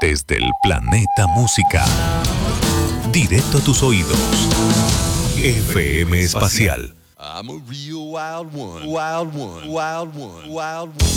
Desde el planeta música, directo a tus oídos. FM Espacial. I'm a real wild one, wild one, wild one, wild one.